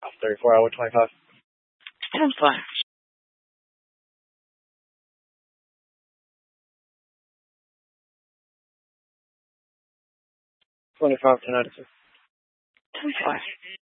34 hour 25. 10-4. 25 10 out of 2. 10-4.